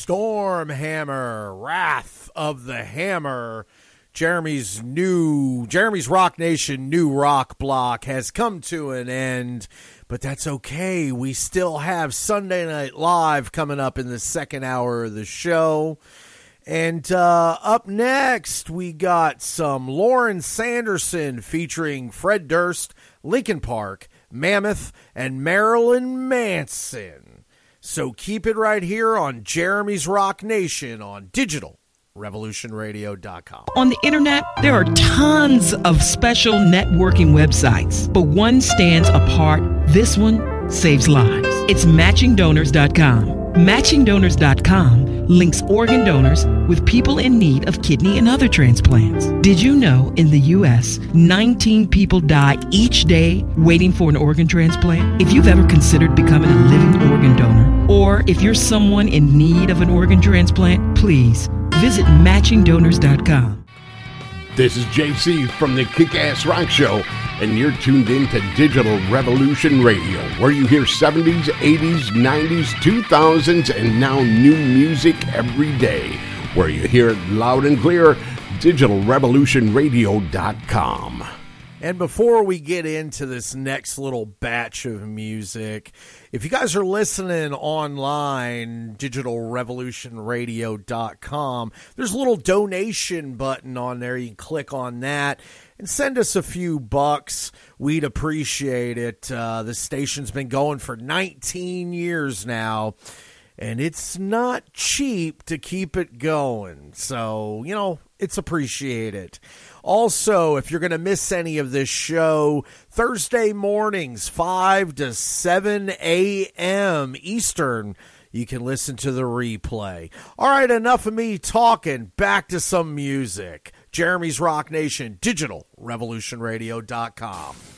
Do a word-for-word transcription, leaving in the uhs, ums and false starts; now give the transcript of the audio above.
Stormhammer, Wrath of the Hammer. Jeremy's new, Jeremy's Rock Nation new rock block has come to an end, but that's okay. We still have Sunday Night Live coming up in the second hour of the show. And uh, up next, we got some Lauren Sanderson featuring Fred Durst, Linkin Park, Mammoth, and Marilyn Manson. So keep it right here on Jeremy's Rock Nation on digital revolution radio dot com. On the internet, there are tons of special networking websites, but one stands apart. This one saves lives. It's matching donors dot com. matching donors dot com links organ donors with people in need of kidney and other transplants. Did you know in the U S, nineteen people die each day waiting for an organ transplant? If you've ever considered becoming a living organ donor, or if you're someone in need of an organ transplant, please visit matching donors dot com. This is J C from the Kick-Ass Rock Show, and you're tuned in to Digital Revolution Radio, where you hear seventies, eighties, nineties, two thousands, and now new music every day. Where you hear it loud and clear, digital revolution radio dot com. And before we get into this next little batch of music, if you guys are listening online, digital revolution radio dot com, there's a little donation button on there. You can click on that and send us a few bucks. We'd appreciate it. Uh, the station's been going for nineteen years now, and it's not cheap to keep it going. So, you know, it's appreciated. Also, if you're going to miss any of this show, Thursday mornings, five to seven a.m. Eastern, you can listen to the replay. All right, enough of me talking. Back to some music. Jeremy's Rock Nation, digital revolution radio dot com.